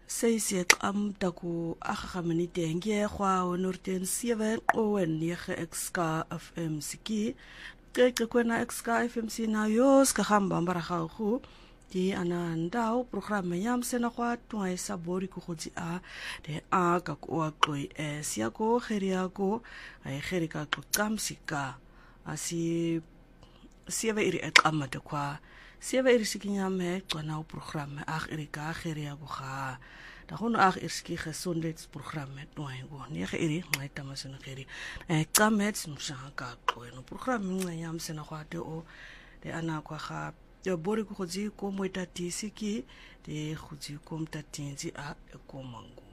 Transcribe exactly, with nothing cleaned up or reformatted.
Seisiek am taku agagaminite ngie kwa onurten sewe owen nege xk F M siki. Kijk kwena xk F M C na yos kahamba mbaraga khu di ana ndau programma yam sena kwa tuai sabori kukhoti a de a kakua kloi e siako kheriako ai kherika kamsika asi sewe iri ekamata kwa sewe iri sikinyame twana programma ag erika kheriako kha da hono ag irski gesondheidsprogramme tuai go nege iri mai tamasena kheri e kamet mshaka kloi no programma yam sena kwa de o de ana kwa kha de bori kukhoti ko moita tisiki de khuti kom tatinzi a ekomangu